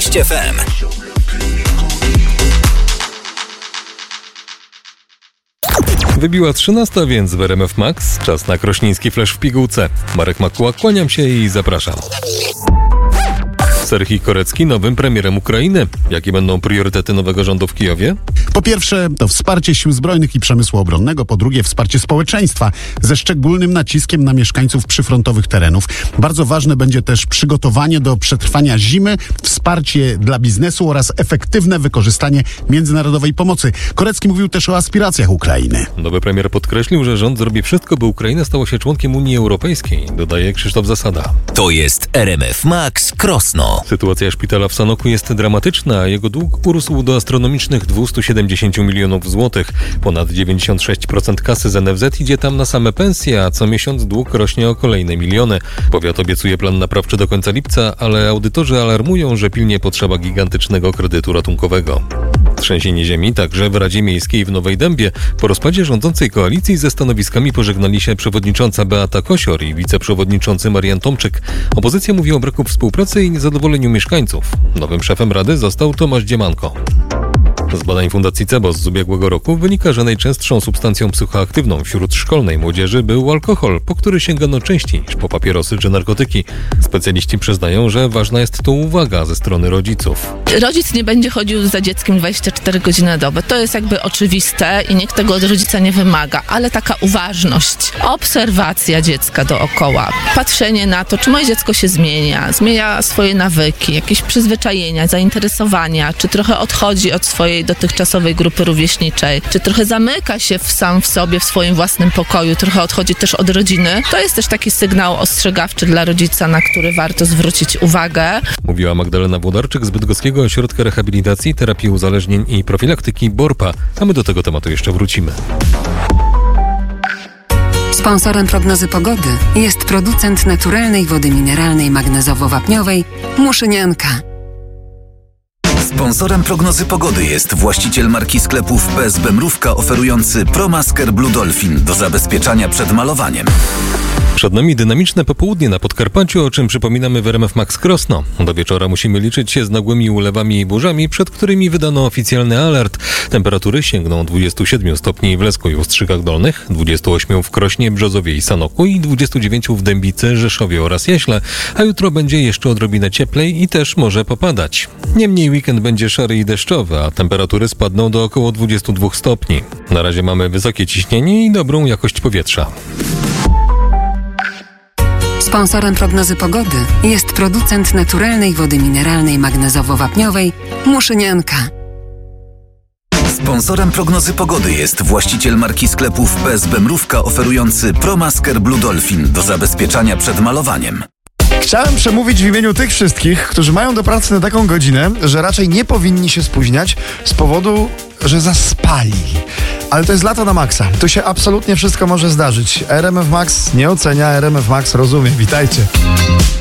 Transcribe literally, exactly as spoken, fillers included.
sześć F M. Wybiła trzynasta, więc w R M F Max czas na krośnieński flash w pigułce. Marek Makuła, kłaniam się i zapraszam. Serhii Korecki nowym premierem Ukrainy. Jakie będą priorytety nowego rządu w Kijowie? Po pierwsze, to wsparcie sił zbrojnych i przemysłu obronnego. Po drugie, wsparcie społeczeństwa ze szczególnym naciskiem na mieszkańców przyfrontowych terenów. Bardzo ważne będzie też przygotowanie do przetrwania zimy, wsparcie dla biznesu oraz efektywne wykorzystanie międzynarodowej pomocy. Korecki mówił też o aspiracjach Ukrainy. Nowy premier podkreślił, że rząd zrobi wszystko, by Ukraina stała się członkiem Unii Europejskiej, dodaje Krzysztof Zasada. To jest R M F Max Krosno. Sytuacja szpitala w Sanoku jest dramatyczna, a jego dług urósł do astronomicznych dwieście siedemdziesiąt milionów złotych. Ponad dziewięćdziesiąt sześć procent kasy z N F Z idzie tam na same pensje, a co miesiąc dług rośnie o kolejne miliony. Powiat obiecuje plan naprawczy do końca lipca, ale audytorzy alarmują, że pilnie potrzeba gigantycznego kredytu ratunkowego. Trzęsienie ziemi także w Radzie Miejskiej w Nowej Dębie. Po rozpadzie rządzącej koalicji ze stanowiskami pożegnali się przewodnicząca Beata Kosior i wiceprzewodniczący Marian Tomczyk. Opozycja mówi o braku współpracy i niezadowoleniu mieszkańców. Nowym szefem Rady został Tomasz Dziemanko. Z badań Fundacji Cebos z ubiegłego roku wynika, że najczęstszą substancją psychoaktywną wśród szkolnej młodzieży był alkohol, po który sięgano częściej niż po papierosy czy narkotyki. Specjaliści przyznają, że ważna jest tu uwaga ze strony rodziców. Rodzic nie będzie chodził za dzieckiem dwadzieścia cztery godziny na dobę. To jest jakby oczywiste i nikt tego od rodzica nie wymaga, ale taka uważność, obserwacja dziecka dookoła, patrzenie na to, czy moje dziecko się zmienia, zmienia swoje nawyki, jakieś przyzwyczajenia, zainteresowania, czy trochę odchodzi od swojej dotychczasowej grupy rówieśniczej, czy trochę zamyka się w sam w sobie, w swoim własnym pokoju, trochę odchodzi też od rodziny. To jest też taki sygnał ostrzegawczy dla rodzica, na który warto zwrócić uwagę. Mówiła Magdalena Włodarczyk z Bydgoskiego Ośrodka Rehabilitacji, Terapii Uzależnień i Profilaktyki BORPA. A my do tego tematu jeszcze wrócimy. Sponsorem prognozy pogody jest producent naturalnej wody mineralnej magnezowo-wapniowej Muszynianka. Sponsorem prognozy pogody jest właściciel marki sklepów P S B Mrówka oferujący ProMasker Blue Dolphin do zabezpieczania przed malowaniem. Przed nami dynamiczne popołudnie na Podkarpaciu, o czym przypominamy w R M F Max Krosno. Do wieczora musimy liczyć się z nagłymi ulewami i burzami, przed którymi wydano oficjalny alert. Temperatury sięgną dwadzieścia siedem stopni w Lesku i Ustrzykach Dolnych, dwadzieścia osiem w Krośnie, Brzozowie i Sanoku i dwadzieścia dziewięć w Dębicy, Rzeszowie oraz Jaśle, a jutro będzie jeszcze odrobinę cieplej i też może popadać. Niemniej weekend będzie szary i deszczowy, a temperatury spadną do około dwadzieścia dwa stopni. Na razie mamy wysokie ciśnienie i dobrą jakość powietrza. Sponsorem prognozy pogody jest producent naturalnej wody mineralnej magnezowo-wapniowej Muszynianka. Sponsorem prognozy pogody jest właściciel marki sklepów P S B Mrówka oferujący ProMasker Blue Dolphin do zabezpieczania przed malowaniem. Chciałem przemówić w imieniu tych wszystkich, którzy mają do pracy na taką godzinę, że raczej nie powinni się spóźniać z powodu, że zaspali. Ale to jest lato na maksa. Tu się absolutnie wszystko może zdarzyć. R M F Max nie ocenia, R M F Max rozumie. Witajcie.